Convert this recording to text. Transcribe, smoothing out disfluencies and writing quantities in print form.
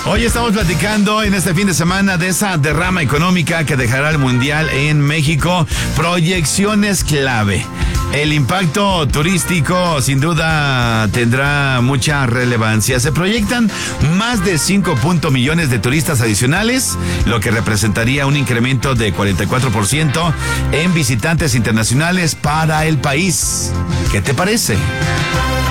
Hoy estamos platicando en este fin de semana de esa derrama económica que dejará el Mundial en México. Proyecciones clave. El impacto turístico sin duda tendrá mucha relevancia. Se proyectan más de 5 millones de turistas adicionales, lo que representaría un incremento de 44% en visitantes internacionales para el país. ¿Qué te parece?